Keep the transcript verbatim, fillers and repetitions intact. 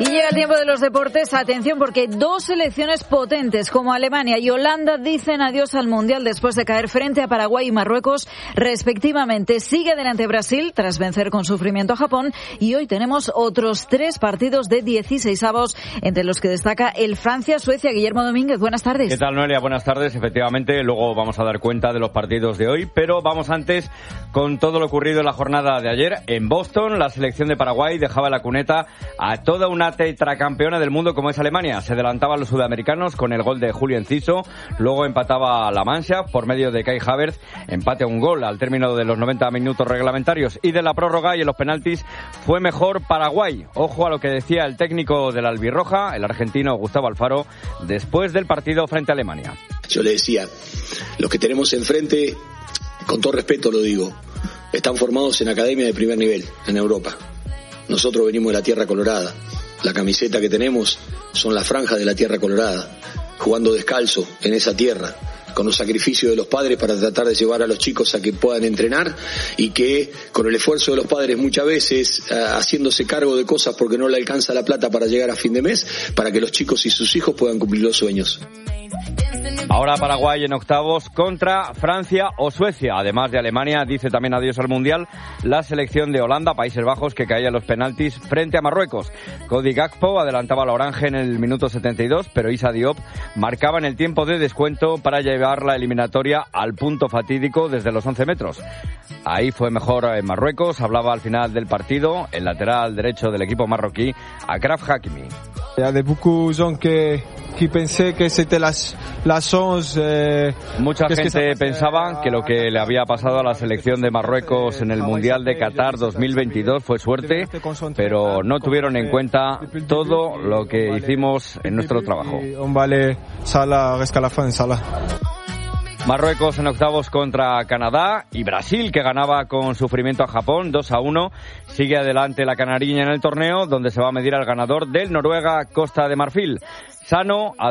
Y llega el tiempo de los deportes. Atención, porque dos selecciones potentes como Alemania y Holanda dicen adiós al Mundial después de caer frente a Paraguay y Marruecos respectivamente. Sigue adelante Brasil tras vencer con sufrimiento a Japón, y hoy tenemos otros tres partidos de dieciseisavos, entre los que destaca el Francia-Suecia. Guillermo Domínguez, buenas tardes. ¿Qué tal, Noelia? Buenas tardes. Efectivamente, luego vamos a dar cuenta de los partidos de hoy, pero vamos antes con todo lo ocurrido en la jornada de ayer. En Boston, la selección de Paraguay dejaba la cuneta a toda una tetracampeona del mundo como es Alemania. Se adelantaban los sudamericanos con el gol de Julio Enciso, luego empataba la Mannschaft por medio de Kai Havertz, empate a un gol al término de los noventa minutos reglamentarios, y de la prórroga y en los penaltis fue mejor Paraguay. Ojo a lo que decía el técnico de la albirroja, el argentino Gustavo Alfaro, después del partido frente a Alemania. Yo le decía, los que tenemos enfrente, con todo respeto lo digo, están formados en academia de primer nivel en Europa. Nosotros venimos de la Tierra Colorada. La camiseta que tenemos son las franjas de la Tierra Colorada, jugando descalzo en esa tierra, con los sacrificios de los padres para tratar de llevar a los chicos a que puedan entrenar, y que con el esfuerzo de los padres muchas veces uh, haciéndose cargo de cosas porque no le alcanza la plata para llegar a fin de mes, para que los chicos y sus hijos puedan cumplir los sueños. Ahora Paraguay en octavos contra Francia o Suecia. Además de Alemania, dice también adiós al Mundial la selección de Holanda, Países Bajos, que caía en los penaltis frente a Marruecos. Cody Gakpo adelantaba a la Orange en el minuto setenta y dos, pero Issa Diop marcaba en el tiempo de descuento para llevar la eliminatoria al punto fatídico desde los once metros. Ahí fue mejor en Marruecos. Hablaba al final del partido el lateral derecho del equipo marroquí, Achraf Hakimi. Il y a beaucoup de gens que qui pensaient que c'était la la chance. Eh, Mucha gente pensaba que lo que le había pasado a la selección de Marruecos en el Mundial de Qatar dos mil veintidós fue suerte, pero no tuvieron en cuenta todo lo que hicimos en nuestro trabajo. On va aller Salah jusqu'à la fin, Salah. Marruecos en octavos contra Canadá, y Brasil, que ganaba con sufrimiento a Japón dos a uno. Sigue adelante la canariña en el torneo, donde se va a medir al ganador del Noruega-Costa de Marfil. Sano